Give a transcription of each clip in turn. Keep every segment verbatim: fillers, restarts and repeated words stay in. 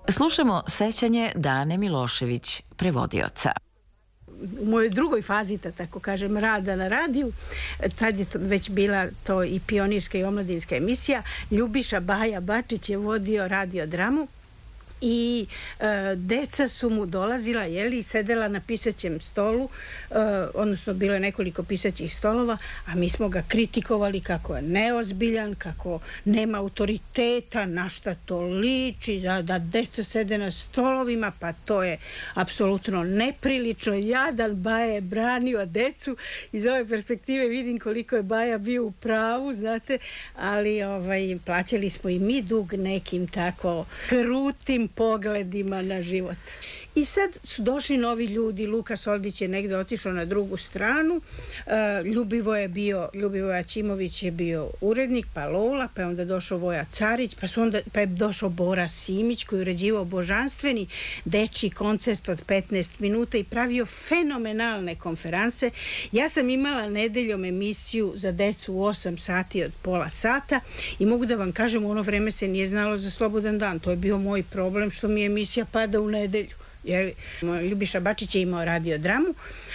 Slušamo sećanje Dane Milošević, prevodioca. U mojoj drugoj fazi, da tako kažem, rada na radiju, tad je to već bila to i pionirska i omladinska emisija. Ljubiša Baja Bačić je vodio radiodramu i e, deca su mu dolazila, jeli, sedela na pisaćem stolu, e, odnosno bilo je nekoliko pisaćih stolova, a mi smo ga kritikovali kako je neozbiljan, kako nema autoriteta, na šta to liči, da, da deca sede na stolovima, pa to je apsolutno neprilično. Jadan Baja je branio decu. Iz ove perspektive vidim koliko je Baja bio u pravu, znate, ali ovaj, plaćali smo i mi dug nekim tako krutim pogledima na život. I sad su došli novi ljudi. Luka Soldić je negde otišao na drugu stranu. Ljubivoje je bio, Ljubivoje Aćimović je bio urednik, pa Lola, pa je onda došao Voja Carić, pa, su onda, pa je došao Bora Simić koji je uređivao božanstveni dečiji koncert od petnaest minuta i pravio fenomenalne konferanse. Ja sam imala nedeljom emisiju za decu u osam sati od pola sata i mogu da vam kažem, u ono vreme se nije znalo za slobodan dan. To je bio moj problem što mi emisija pada u nedelju. Jer Ljubiša Bačić je imao radiodramu,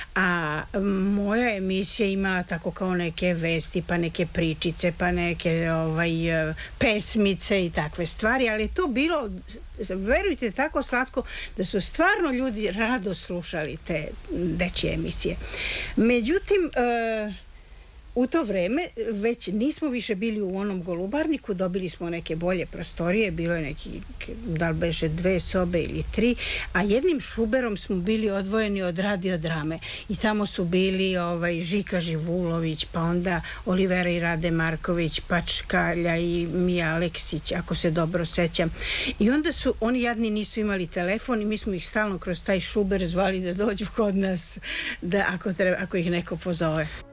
a moja emisija imala tako kao neke vesti, pa neke pričice, pa neke ovaj, pesmice i takve stvari, ali je to bilo, verujte, tako slatko da su stvarno ljudi rado slušali te dečje emisije. Međutim, e, u to vreme već nismo više bili u onom Golubarniku, dobili smo neke bolje prostorije, bilo je neki, da li beše dve sobe ili tri, a jednim šuberom smo bili odvojeni od radiodrame i tamo su bili ovaj, Žika Živulović, pa onda Olivera i Rade Marković, pa Čkalja i Mija Aleksić, ako se dobro sećam. I onda su, oni jadni nisu imali telefon i mi smo ih stalno kroz taj šuber zvali da dođu kod nas, da ako, treba, ako ih neko pozove.